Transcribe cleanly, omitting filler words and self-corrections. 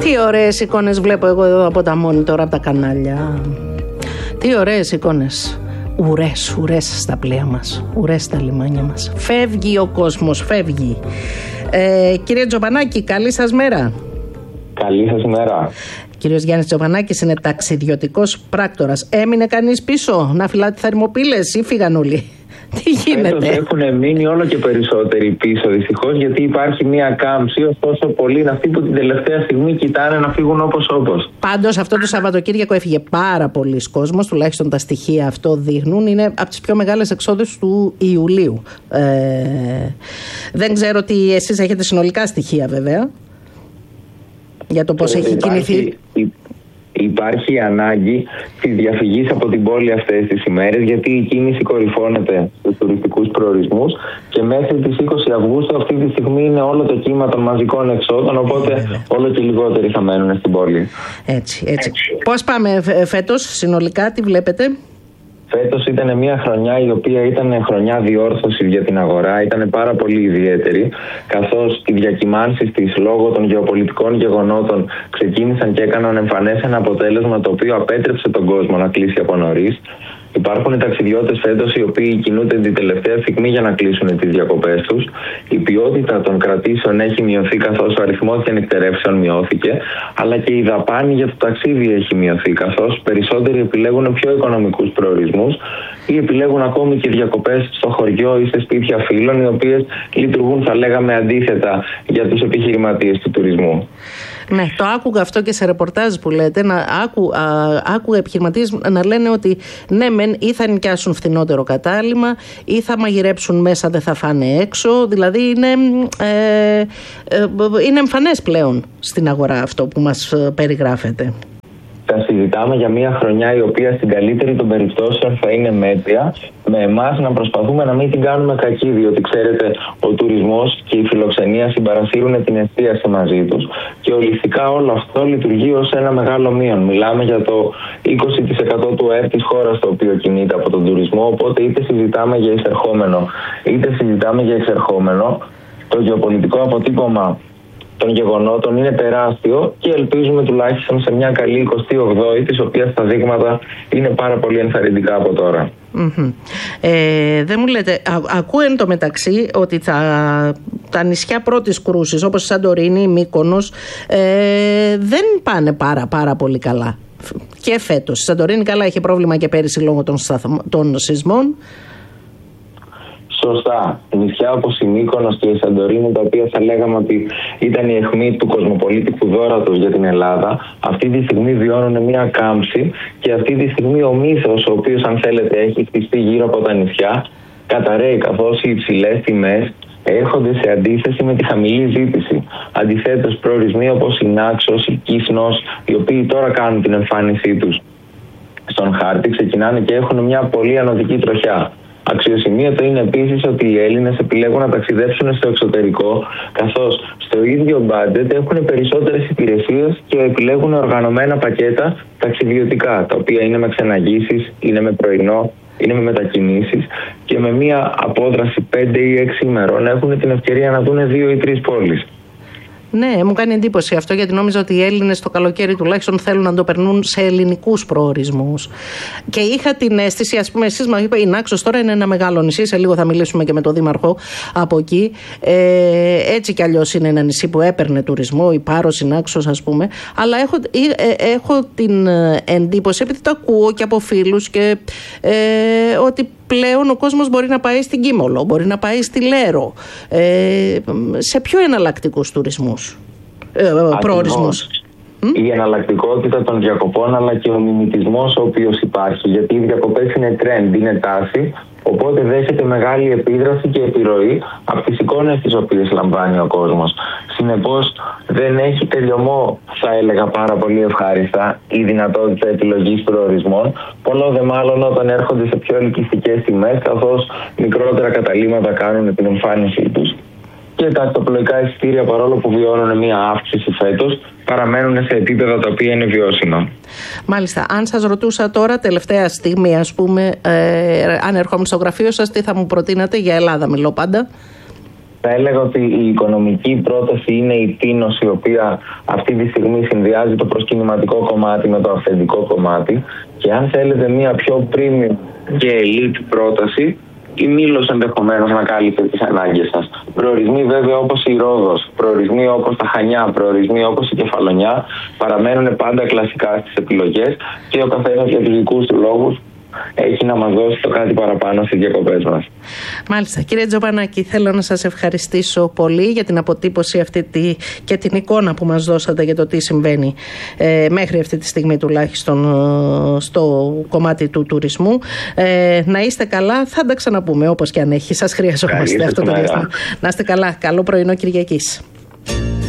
Τι ωραίες εικόνες βλέπω εγώ εδώ από τα μόνιτορ, από τα κανάλια. Τι ωραίες εικόνες. Ουρές στα πλοία μας, ουρές στα λιμάνια μας. Φεύγει ο κόσμος, φεύγει. Κύριε Τζοπανάκη, καλή σας μέρα. Καλή σας μέρα. Κύριος Γιάννης Τζοπανάκης είναι ταξιδιωτικός πράκτορας. Έμεινε κανείς πίσω να φυλάτε θερμοπύλες ή φύγαν όλοι? Τι γίνεται? Έχουν μείνει όλο και περισσότεροι πίσω, δυστυχώς, γιατί υπάρχει μία κάμψη. Ωστόσο, πολλοί είναι αυτοί που την τελευταία στιγμή κοιτάνε να φύγουν όπως. Πάντως, αυτό το Σαββατοκύριακο έφυγε πάρα πολλοί κόσμος, τουλάχιστον τα στοιχεία αυτό δείχνουν. Είναι από τις πιο μεγάλες εξόδους του Ιουλίου. Δεν ξέρω τι εσείς έχετε συνολικά στοιχεία, βέβαια, για το πώς έχει κινηθεί. Υπάρχει ανάγκη τη διαφυγής από την πόλη αυτές τις ημέρες, γιατί η κίνηση κορυφώνεται στους τουριστικούς προορισμούς και μέχρι τις 20 Αυγούστου αυτή τη στιγμή είναι όλο το κύμα των μαζικών εξόδων, οπότε όλο και λιγότεροι θα μένουν στην πόλη. Έτσι. Πώς πάμε φέτος συνολικά, τι βλέπετε? Φέτος ήταν μια χρονιά η οποία ήταν χρονιά διόρθωσης για την αγορά, ήταν πάρα πολύ ιδιαίτερη, καθώς οι διακυμάνσεις της λόγω των γεωπολιτικών γεγονότων ξεκίνησαν και έκαναν εμφανές ένα αποτέλεσμα το οποίο απέτρεψε τον κόσμο να κλείσει από νωρίς. Υπάρχουν ταξιδιώτες φέτος οι οποίοι κινούνται την τελευταία στιγμή για να κλείσουν τις διακοπές τους. Η ποιότητα των κρατήσεων έχει μειωθεί, καθώς ο αριθμός διανυκτερεύσεων μειώθηκε, αλλά και η δαπάνη για το ταξίδι έχει μειωθεί, καθώς περισσότεροι επιλέγουν πιο οικονομικούς προορισμούς ή επιλέγουν ακόμη και διακοπές στο χωριό ή σε σπίτια φίλων, οι οποίες λειτουργούν, θα λέγαμε, αντίθετα για τους επιχειρηματίες του τουρισμού. Ναι, το άκουγα αυτό και σε ρεπορτάζ που λέτε. Άκουγα επιχειρηματίες να λένε ότι ναι, μεν ή θα νοικιάσουν φθηνότερο κατάλημα ή θα μαγειρέψουν μέσα, δεν θα φάνε έξω. Δηλαδή είναι εμφανές πλέον στην αγορά αυτό που μας περιγράφεται. Θα συζητάμε για μια χρονιά η οποία στην καλύτερη των περιπτώσεων θα είναι μέτρια, με εμάς να προσπαθούμε να μην την κάνουμε κακή, διότι ξέρετε, ο τουρισμός και η φιλοξενία συμπαρασύρουν την εστίαση μαζί τους και ολιστικά όλο αυτό λειτουργεί ως ένα μεγάλο μείον. Μιλάμε για το 20% του ΑΕΠ της χώρας το οποίο κινείται από τον τουρισμό, οπότε είτε συζητάμε για εισερχόμενο είτε συζητάμε για εξερχόμενο. Το γεωπολιτικό αποτύπωμα των γεγονότων είναι τεράστιο και ελπίζουμε τουλάχιστον σε μια καλή 28η, της οποίας τα δείγματα είναι πάρα πολύ ενθαρρυντικά από τώρα. Δεν μου λέτε, ακούω εν τω μεταξύ ότι τα νησιά πρώτης κρούσης όπως η Σαντορίνη, η Μύκονος δεν πάνε πάρα πολύ καλά και φέτος. Η Σαντορίνη καλά είχε πρόβλημα και πέρυσι λόγω των σεισμών. Σωστά. Νησιά όπως η Μύκονος και η Σαντορίνη, τα οποία θα λέγαμε ότι ήταν η αιχμή του κοσμοπολίτικου δώρατος για την Ελλάδα, αυτή τη στιγμή βιώνουν μια κάμψη και αυτή τη στιγμή ο μύθος, ο οποίος αν θέλετε έχει χτιστεί γύρω από τα νησιά, καταρρέει, καθώς οι υψηλές τιμές έρχονται σε αντίθεση με τη χαμηλή ζήτηση. Αντιθέτως, προορισμοί όπως η Νάξος, η Κύσνος, οι οποίοι τώρα κάνουν την εμφάνισή τους στον χάρτη, ξεκινάνε και έχουν μια πολύ ανωδική τροχιά. Αξιοσημείωτο είναι επίσης ότι οι Έλληνες επιλέγουν να ταξιδέψουν στο εξωτερικό, καθώς στο ίδιο μπάντζετ έχουν περισσότερες υπηρεσίες και επιλέγουν οργανωμένα πακέτα ταξιδιωτικά, τα οποία είναι με ξεναγήσεις, είναι με πρωινό, είναι με μετακινήσεις και με μία απόδραση 5 ή 6 ημερών έχουν την ευκαιρία να δουν 2 ή 3 πόλεις. Ναι, μου κάνει εντύπωση αυτό, γιατί νόμιζα ότι οι Έλληνες το καλοκαίρι τουλάχιστον θέλουν να το περνούν σε ελληνικούς προορισμούς. Και είχα την αίσθηση, ας πούμε, εσείς μας είπατε, η Νάξος τώρα είναι ένα μεγάλο νησί. Σε λίγο θα μιλήσουμε και με τον δήμαρχο από εκεί. Έτσι κι αλλιώς είναι ένα νησί που έπαιρνε τουρισμό, η Πάρος, η Νάξος, ας πούμε. Αλλά έχω την εντύπωση, επειδή το ακούω και από φίλους, και ότι πλέον ο κόσμος μπορεί να πάει στην Κίμολο, μπορεί να πάει στη Λέρο, σε πιο εναλλακτικούς προορισμούς. Η εναλλακτικότητα των διακοπών, αλλά και ο μιμητισμός ο οποίος υπάρχει, γιατί οι διακοπές είναι trend, είναι τάση, οπότε δέχεται μεγάλη επίδραση και επιρροή από τις εικόνες τις οποίες λαμβάνει ο κόσμος. Συνεπώς δεν έχει τελειωμό, θα έλεγα πάρα πολύ ευχάριστα, η δυνατότητα επιλογής προορισμών, πολλό δε μάλλον όταν έρχονται σε πιο ελκυστικές τιμές, καθώς μικρότερα καταλύματα κάνουν την εμφάνισή τους. Και τα ακτοπλοϊκά εισιτήρια, παρόλο που βιώνουν μια αύξηση φέτος, παραμένουν σε επίπεδα τα οποία είναι βιώσιμα. Μάλιστα. Αν σας ρωτούσα τώρα, τελευταία στιγμή, ας πούμε, αν ερχόμουν στο γραφείο σας, τι θα μου προτείνατε, για Ελλάδα μιλώ πάντα? Θα έλεγα ότι η οικονομική πρόταση είναι η Τίνος, η οποία αυτή τη στιγμή συνδυάζει το προσκυνηματικό κομμάτι με το αυθεντικό κομμάτι. Και αν θέλετε μια πιο premium και elite πρόταση, η Μήλος ενδεχομένως να κάλυψε τις ανάγκες σας. Προορισμοί βέβαια όπως η Ρόδος, προορισμοί όπως τα Χανιά, προορισμοί όπως η Κεφαλονιά παραμένουν πάντα κλασικά στις επιλογές και ο καθένας για τους δικούς του λόγους έχει να μας δώσει το κάτι παραπάνω στις διακοπές μας. Μάλιστα. Κύριε Τζοπανάκη, θέλω να σας ευχαριστήσω πολύ για την αποτύπωση αυτή και την εικόνα που μας δώσατε για το τι συμβαίνει μέχρι αυτή τη στιγμή τουλάχιστον στο κομμάτι του τουρισμού. Να είστε καλά, θα τα ξαναπούμε όπως και αν έχει. Σας χρειαζόμαστε αυτό το διάστημα. Να είστε καλά. Καλό πρωινό Κυριακής.